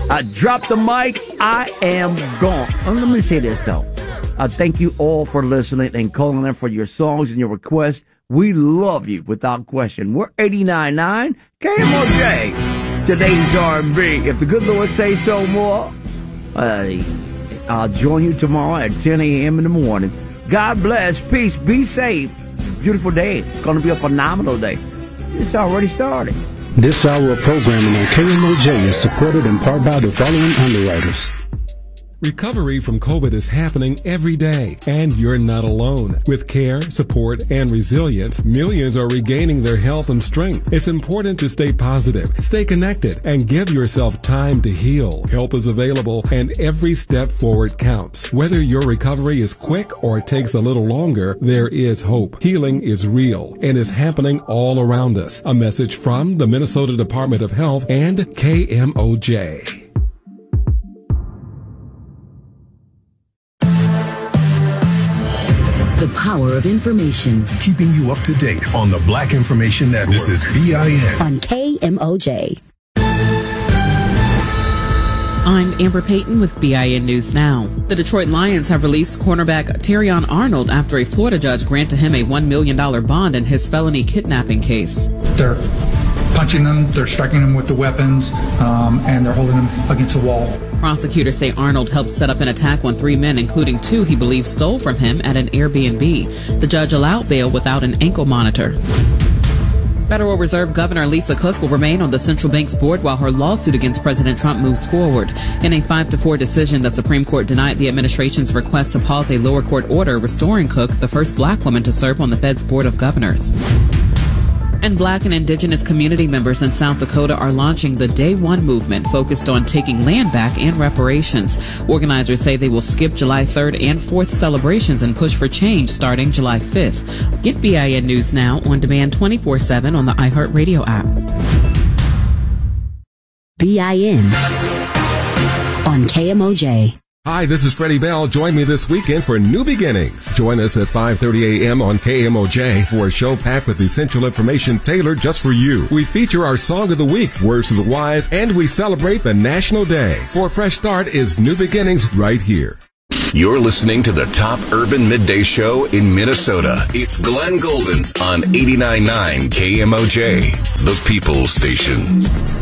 I drop the mic. I am gone. Let me say this, though. Thank you all for listening and calling in for your songs and your requests. We love you without question. We're 89.9 KMOJ. Today's R&B. If the good Lord says so more, I'll join you tomorrow at 10 a.m. in the morning. God bless. Peace. Be safe. Beautiful day. It's going to be a phenomenal day. It's already started. This hour of programming on KMOJ is supported in part by the following underwriters. Recovery from COVID is happening every day, and you're not alone. With care, support, and resilience, millions are regaining their health and strength. It's important to stay positive, stay connected, and give yourself time to heal. Help is available, and every step forward counts. Whether your recovery is quick or takes a little longer, there is hope. Healing is real and is happening all around us. A message from the Minnesota Department of Health and KMOJ. The power of information. Keeping you up to date on the Black Information Network. This is BIN. On KMOJ. I'm Amber Payton with BIN News Now. The Detroit Lions have released cornerback Terrion Arnold after a Florida judge granted him a $1 million bond in his felony kidnapping case. They're punching them, they're striking them with the weapons, and they're holding them against the wall. Prosecutors say Arnold helped set up an attack on 3 men, including 2 he believes stole from him at an Airbnb. The judge allowed bail without an ankle monitor. Federal Reserve Governor Lisa Cook will remain on the central bank's board while her lawsuit against President Trump moves forward. In a 5-4 decision, the Supreme Court denied the administration's request to pause a lower court order restoring Cook, the first black woman to serve on the Fed's Board of Governors. And black and indigenous community members in South Dakota are launching the Day One movement focused on taking land back and reparations. Organizers say they will skip July 3rd and 4th celebrations and push for change starting July 5th. Get BIN News Now on demand 24/7 on the iHeartRadio app. BIN on KMOJ. Hi, this is Freddie Bell. Join me this weekend for New Beginnings. Join us at 5:30 a.m. on KMOJ for a show packed with essential information tailored just for you. We feature our Song of the Week, Words of the Wise, and we celebrate the National Day. For a fresh start is New Beginnings right here. You're listening to the top urban midday show in Minnesota. It's Glenn Golden on 89.9 KMOJ, the People's Station.